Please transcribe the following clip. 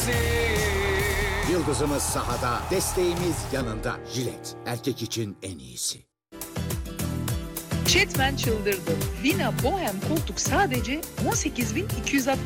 Yıldızımız sahada, desteğimiz yanında. Jilet, erkek için en iyisi. Chatman çıldırdı. Vina Bohem koltuk sadece 18.260